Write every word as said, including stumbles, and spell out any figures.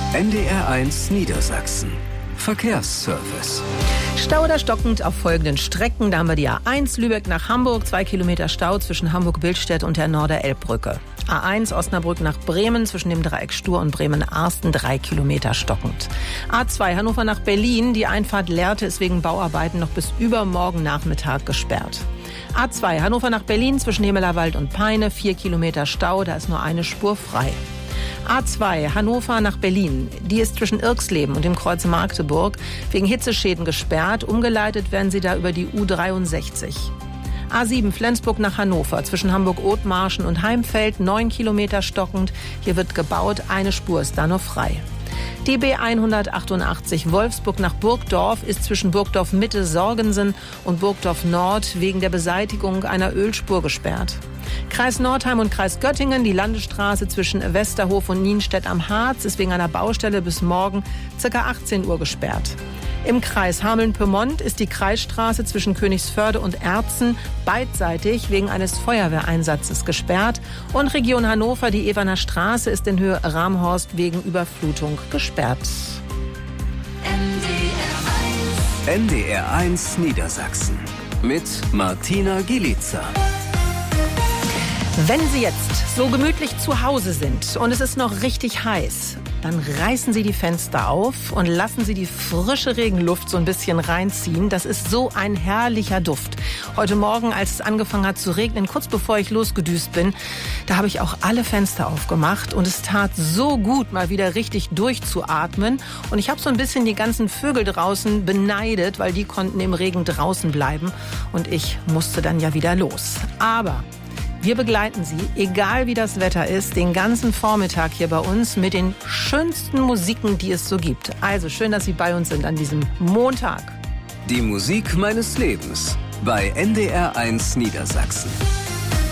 N D R eins Niedersachsen. Verkehrsservice. Stau oder stockend auf folgenden Strecken. Da haben wir die A eins Lübeck nach Hamburg, zwei Kilometer Stau zwischen Hamburg-Billstedt und der Norder-Elbbrücke. A eins Osnabrück nach Bremen zwischen dem Dreieck Stur und Bremen-Arsten, drei Kilometer stockend. A zwei Hannover nach Berlin, die Einfahrt Lehrte ist wegen Bauarbeiten noch bis übermorgen Nachmittag gesperrt. A zwei Hannover nach Berlin zwischen Himmelerwald und Peine, vier Kilometer Stau, da ist nur eine Spur frei. A zwei Hannover nach Berlin, die ist zwischen Irxleben und dem Kreuz Magdeburg wegen Hitzeschäden gesperrt. Umgeleitet werden sie da über die U dreiundsechzig. A sieben Flensburg nach Hannover zwischen Hamburg-Othmarschen und Heimfeld, neun Kilometer stockend. Hier wird gebaut, eine Spur ist da noch frei. Die B hundertachtundachtzig Wolfsburg nach Burgdorf ist zwischen Burgdorf Mitte Sorgensen und Burgdorf Nord wegen der Beseitigung einer Ölspur gesperrt. Kreis Nordheim und Kreis Göttingen, die Landesstraße zwischen Westerhof und Nienstedt am Harz ist wegen einer Baustelle bis morgen ca. achtzehn Uhr gesperrt. Im Kreis Hameln-Pyrmont ist die Kreisstraße zwischen Königsförde und Erzen beidseitig wegen eines Feuerwehreinsatzes gesperrt. Und Region Hannover, die Ewerner Straße ist in Höhe Ramhorst wegen Überflutung gesperrt. N D R eins Niedersachsen mit Martina Gielica. Wenn Sie jetzt so gemütlich zu Hause sind und es ist noch richtig heiß, dann reißen Sie die Fenster auf und lassen Sie die frische Regenluft so ein bisschen reinziehen. Das ist so ein herrlicher Duft. Heute Morgen, als es angefangen hat zu regnen, kurz bevor ich losgedüst bin, da habe ich auch alle Fenster aufgemacht und es tat so gut, mal wieder richtig durchzuatmen. Und ich habe so ein bisschen die ganzen Vögel draußen beneidet, weil die konnten im Regen draußen bleiben und ich musste dann ja wieder los. Aber wir begleiten Sie, egal wie das Wetter ist, den ganzen Vormittag hier bei uns mit den schönsten Musiken, die es so gibt. Also schön, dass Sie bei uns sind an diesem Montag. Die Musik meines Lebens bei N D R eins Niedersachsen.